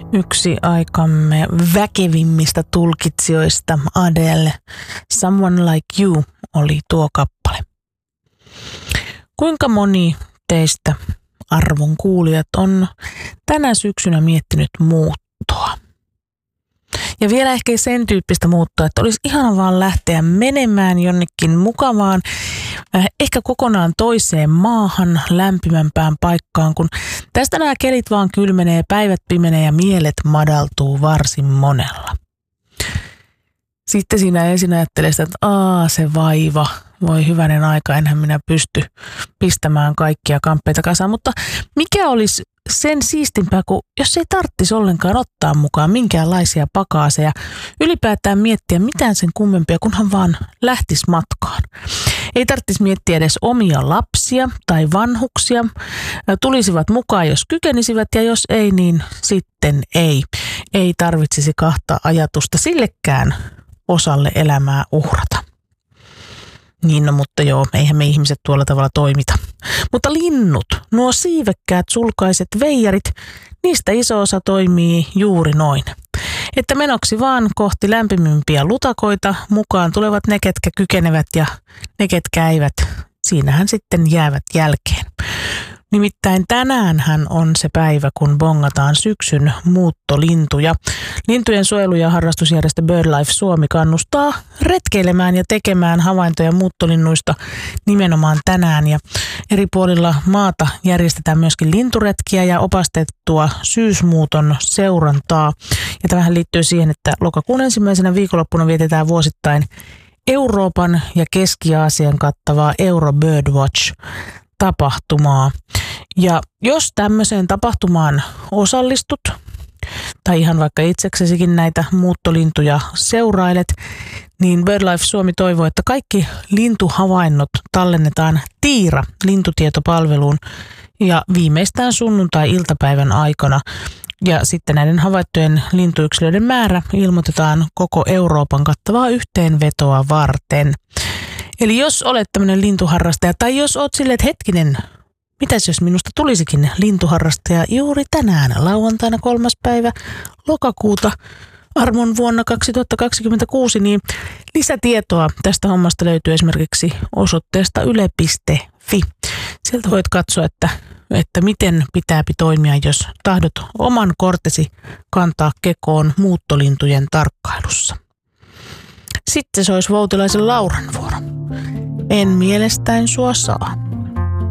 Yksi aikamme väkevimmistä tulkitsijoista, Adele, Someone Like You, oli tuo kappale. Kuinka moni teistä, arvon kuulijat, on tänä syksynä miettinyt muuttoa? Ja vielä ehkä sen tyyppistä muuttoa, että olisi ihana vaan lähteä menemään jonnekin mukavaan, ehkä kokonaan toiseen maahan, lämpimämpään paikkaan, kun tästä nämä kelit vaan kylmenee, päivät pimenee ja mielet madaltuu varsin monella. Sitten siinä ensin ajattelee sitä, että se vaiva, voi hyvänen aika, enhän minä pysty pistämään kaikkia kamppeita kasaan, mutta mikä olisi sen siistimpää, kuin jos ei tarvitsisi ollenkaan ottaa mukaan minkäänlaisia pakaaseja, ylipäätään miettiä mitään sen kummempia, kunhan vaan lähtisi matkaan. Ei tarvitsisi miettiä edes omia lapsia tai vanhuksia, tulisivat mukaan, jos kykenisivät, ja jos ei, niin sitten ei. Ei tarvitsisi kahta ajatusta sillekään osalle elämää uhrata. Niin, no, mutta joo, eihän me ihmiset tuolla tavalla toimita. Mutta linnut, nuo siivekkäät sulkaiset veijarit, niistä iso osa toimii juuri noin. Että menoksi vaan kohti lämpimimpiä lutakoita, mukaan tulevat ne, ketkä kykenevät, ja ne, ketkä eivät, siinähän sitten jäävät jälkeen. Nimittäin tänäänhän on se päivä, kun bongataan syksyn muuttolintuja. Lintujen suojelu- ja harrastusjärjestö BirdLife Suomi kannustaa retkeilemään ja tekemään havaintoja muuttolinnuista nimenomaan tänään. Ja eri puolilla maata järjestetään myöskin linturetkiä ja opastettua syysmuuton seurantaa. Ja tämähän liittyy siihen, että lokakuun ensimmäisenä viikonloppuna vietetään vuosittain Euroopan ja Keski-Aasian kattavaa Euro Birdwatch tapahtumaa. Ja jos tämmöiseen tapahtumaan osallistut, tai ihan vaikka itseksesikin näitä muuttolintuja seurailet, niin BirdLife Suomi toivoo, että kaikki lintuhavainnot tallennetaan Tiira-lintutietopalveluun ja viimeistään sunnuntai-iltapäivän aikana. Ja sitten näiden havaittujen lintuyksilöiden määrä ilmoitetaan koko Euroopan kattavaa yhteenvetoa varten. Eli jos olet tämmöinen lintuharrastaja, tai jos olet silleen, että hetkinen, mitäs jos minusta tulisikin lintuharrastaja juuri tänään, lauantaina 3. päivä lokakuuta, armon vuonna 2026, niin lisätietoa tästä hommasta löytyy esimerkiksi osoitteesta yle.fi. Sieltä voit katsoa, että miten pitääpi toimia, jos tahdot oman kortesi kantaa kekoon muuttolintujen tarkkailussa. Sitten se olisi Voutilaisen Lauran vuoro. En mielestäin sua saa.